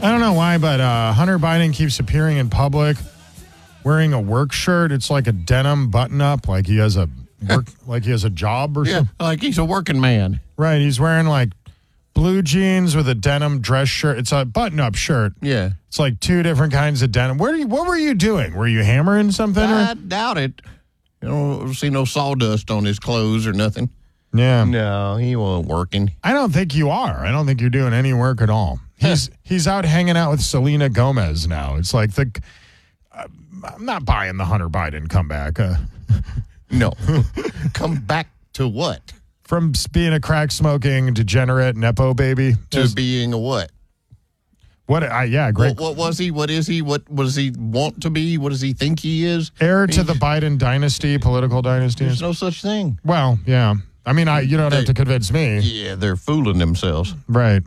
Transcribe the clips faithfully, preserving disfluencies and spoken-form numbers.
I don't know why, but uh, Hunter Biden keeps appearing in public wearing a work shirt. It's like a denim button-up, like he has a work, like he has a job or Yeah, something. like he's a working man. Right, he's wearing like blue jeans with a denim dress shirt. It's a button-up shirt. Yeah. It's like two different kinds of denim. Where? Do you, what were you doing? Were you hammering something? I Or? doubt it. You don't see no sawdust on his clothes or nothing. Yeah. No, he wasn't working. I don't think you are. I don't think you're doing any work at all. He's he's out hanging out with Selena Gomez now. It's like the uh, I'm not buying the Hunter Biden comeback uh, No. Come back to what? from being a crack smoking degenerate nepo baby To being a what? what? I yeah, great What, what was he? What is he? What, what does he want to be? What does he think he is? heir to the Biden dynasty, political dynasty. There's no such thing. Well, yeah. I mean, I you don't have to convince me, Yeah, they're fooling themselves. right?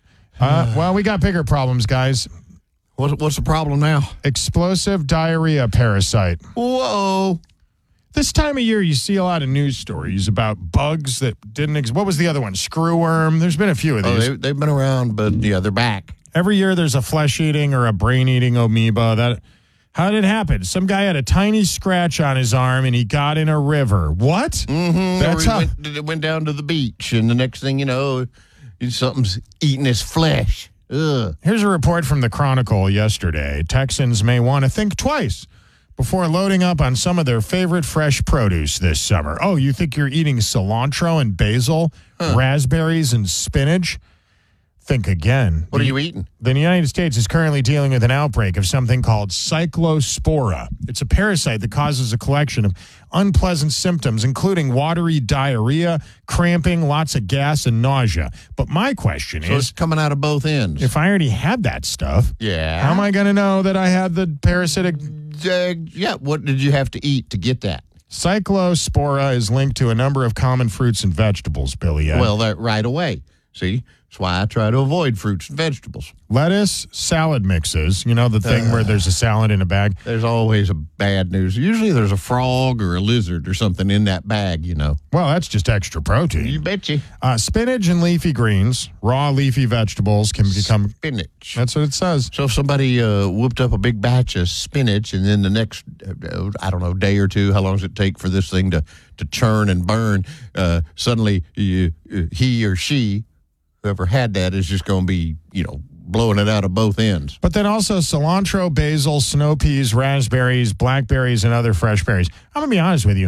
Uh, well, we got bigger problems, guys. What, what's the problem now? Explosive diarrhea parasite. Whoa. This time of year, you see a lot of news stories about bugs that didn't exist. What was the other one? Screwworm. There's been a few of Oh, these. they, they've been around, but yeah, they're back. Every year, there's a flesh-eating or a brain-eating amoeba. That how did it happen? Some guy had a tiny scratch on his arm, and he got in a river. What? Mm-hmm. That's Or how. he went, it went down to the beach, and the next thing you know, something's eating his flesh. Ugh. Here's a report from the Chronicle yesterday. Texans may want to think twice before loading up on some of their favorite fresh produce this summer. Oh, you think you're eating cilantro and basil, Huh. raspberries and spinach? Think again. What are you eating? The United States is currently dealing with an outbreak of something called cyclospora. It's a parasite that causes a collection of unpleasant symptoms, including watery diarrhea, cramping, lots of gas, and nausea. But my question So is, it's coming out of both ends. if I already had that stuff, yeah. how am I going to know that I had the parasitic? Uh, yeah, what did you have to eat to get that? Cyclospora is linked to a number of common fruits and vegetables, Billy. Ed. Well, that right away. See? That's why I try to avoid fruits and vegetables. Lettuce, salad mixes, you know, the thing Uh. where there's a salad in a bag. There's always a bad news. Usually there's a frog or a lizard or something in that bag, you know. Well, that's just extra protein. You betcha. Uh, spinach and leafy greens, raw leafy vegetables can become. Spinach. That's what it says. So if somebody uh, whooped up a big batch of spinach and then the next, uh, I don't know, day or two, how long does it take for this thing to, to churn and burn? Uh, suddenly you, uh, he or she, whoever had that, is just going to be, you know, blowing it out of both ends. But then also cilantro, basil, snow peas, raspberries, blackberries, and other fresh berries. I'm going to be honest with you.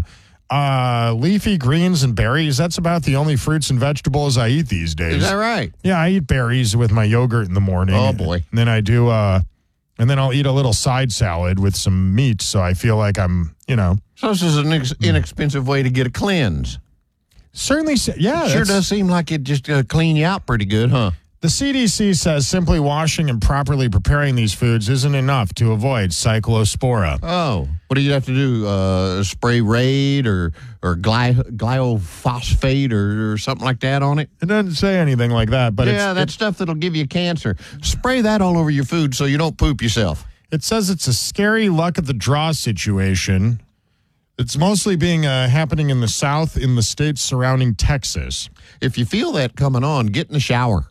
Uh, leafy greens and berries, that's about the only fruits and vegetables I eat these days. Is that right? Yeah, I eat berries with my yogurt in the morning. Oh, boy. And then I do, uh, and then I'll eat a little side salad with some meat, so I feel like I'm, you know. So this is an ex- inexpensive way to get a cleanse. Certainly, sa- yeah. Sure that's- does seem like it just uh, clean you out pretty good, huh? The C D C says simply washing and properly preparing these foods isn't enough to avoid cyclospora. Oh, what do you have to do? Uh, spray Raid or or gly- glyphosate or, or something like that on it? It doesn't say anything like that, but yeah, it's, that stuff that'll give you cancer. Spray that all over your food so you don't poop yourself. it, it says it's a scary luck of the draw situation. It's mostly being uh, happening in the South, in the states surrounding Texas. If you feel that coming on, get in the shower.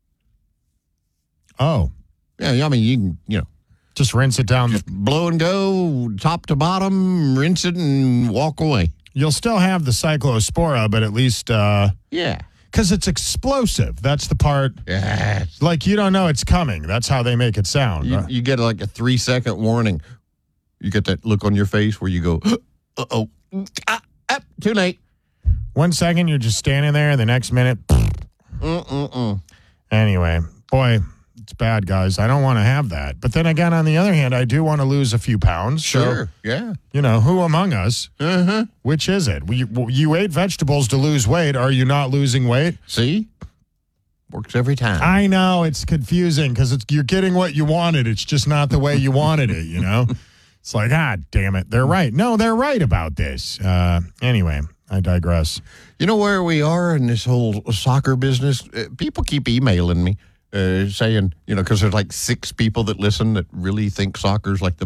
Oh, Yeah, I mean, you can, you know, just rinse it down. just blow and go, top to bottom, rinse it and walk away. You'll still have the cyclospora, but at least uh, Yeah. because it's explosive. That's the part. Yeah. Like you don't know it's coming. That's how they make it sound. You, Uh, you get like a three second warning. You get that look on your face where you go, uh oh, ah, ah, too late. One second you're just standing there, the next minute. Mm-mm-mm. Anyway, boy, it's bad, guys. I don't want to have that. But then again, on the other hand, I do want to lose a few pounds. So, Sure. Yeah. you know, who among us? Uh-huh. Which is it? You, you ate vegetables to lose weight. Are you not losing weight? See? Works every time. I know it's confusing because it's you're getting what you wanted. It's just not the way you wanted it, you know? It's like, ah, damn it. They're right. No, they're right about this. Uh, anyway, I digress. You know where we are in this whole soccer business? Uh, people keep emailing me uh, saying, you know, because there's like six people that listen that really think soccer's like the